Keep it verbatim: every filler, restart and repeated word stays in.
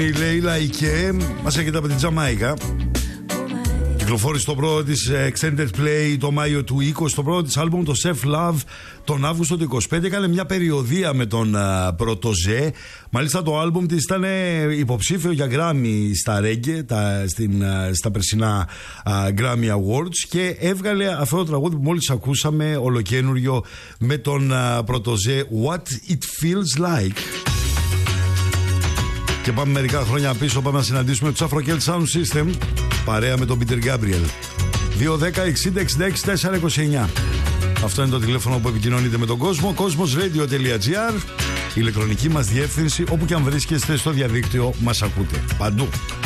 Η Λέιλα Ικέ μας έρχεται από την Τζαμάικα. Κυκλοφόρησε το πρώτο της Extended Play το Μάιο του είκοσι, το πρώτο της άλμπουμ το Self Love τον Αύγουστο του είκοσι πέντε. Έκανε μια περιοδεία με τον uh, Πρωτοζέ. Μάλιστα το άλμπουμ της ήταν υποψήφιο για Grammy στα Reggae, τα, στην, uh, στα περσινά uh, Grammy Awards, και έβγαλε αυτό το τραγούδι που μόλις ακούσαμε, ολοκένουργιο, με τον uh, Πρωτοζέ, What It Feels Like. Και πάμε μερικά χρόνια πίσω, πάμε να συναντήσουμε τους Afro-Celt Sound System παρέα με τον Peter Gabriel. δύο δέκα εξήντα εξήντα έξι τετρακόσια είκοσι εννιά. Αυτό είναι το τηλέφωνο που επικοινωνείτε με τον κόσμο. Cosmos Radio τελεία gr, ηλεκτρονική μας διεύθυνση. Όπου και αν βρίσκεστε στο διαδίκτυο μας ακούτε. Παντού.